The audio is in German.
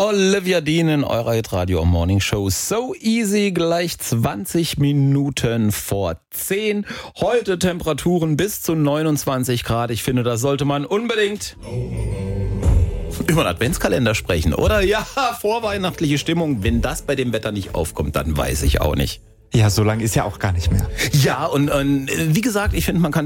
Olivia Dean in eurer Hit-Radio Morning Show. So easy, gleich 20 Minuten vor 10. Heute Temperaturen bis zu 29 Grad. Ich finde, das sollte man unbedingt über den Adventskalender sprechen, oder? Ja, vorweihnachtliche Stimmung. Wenn das bei dem Wetter nicht aufkommt, dann weiß ich auch nicht. Ja, so lang ist ja auch gar nicht mehr. Ja, und wie gesagt, ich finde, man kann